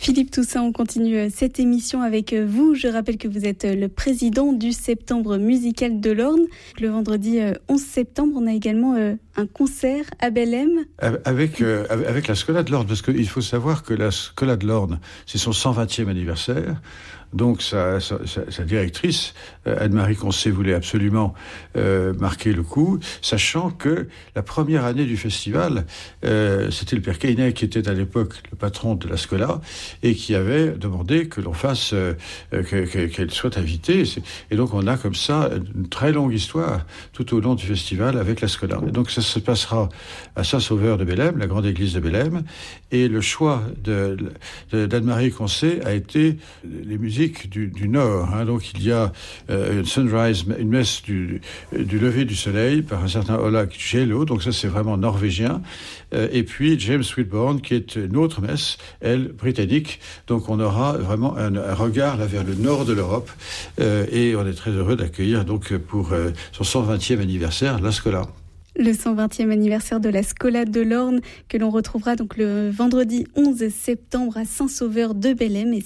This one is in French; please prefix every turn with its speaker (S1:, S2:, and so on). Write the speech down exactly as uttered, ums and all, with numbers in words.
S1: Philippe Toussaint, on continue cette émission avec vous. Je rappelle que vous êtes le président du Septembre musical de l'Orne. Le vendredi onze septembre, on a également un concert à Bellem.
S2: Avec, euh, avec la Scola de l'Orne, parce qu'il faut savoir que la Scola de l'Orne, c'est son cent vingtième anniversaire. Donc sa, sa, sa directrice, Anne-Marie Concé, voulait absolument euh, marquer le coup, sachant que la première année du festival, euh, c'était le père Keynet qui était à l'époque le patron de la Scola et qui avait demandé que l'on fasse, euh, que, que, qu'elle soit invitée. Et donc on a comme ça une très longue histoire tout au long du festival avec la Scola. Et donc ça se passera à Saint-Sauveur de Bellem, la grande église de Bellem, et le choix de, de, d'Anne-Marie Concé a été les musiques Du, du Nord. Hein. Donc il y a euh, une sunrise, une messe du, du lever du soleil par un certain Ola Gjello, donc ça c'est vraiment norvégien. Euh, et puis James Whitbourne qui est une autre messe, elle, britannique. Donc on aura vraiment un, un regard là vers le nord de l'Europe. Euh, et on est très heureux d'accueillir donc pour euh, son cent vingtième anniversaire la Scola.
S1: Le cent vingtième anniversaire de la Scola de l'Orne que l'on retrouvera donc le vendredi onze septembre à Saint-Sauveur de Bellem. Et